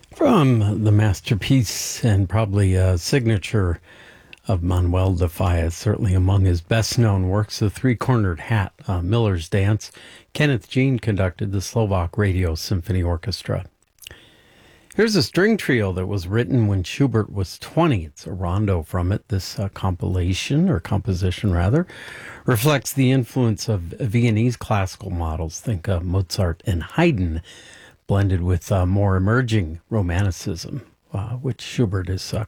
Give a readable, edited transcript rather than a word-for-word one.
From the masterpiece and probably a signature of Manuel de Falla, certainly among his best known works, The Three Cornered Hat, Miller's Dance, Kenneth Jean conducted the Slovak Radio Symphony Orchestra. Here's a string trio that was written when Schubert was 20. It's a rondo from it. This composition rather, reflects the influence of Viennese classical models. Think Mozart and Haydn, blended with more emerging romanticism, which Schubert is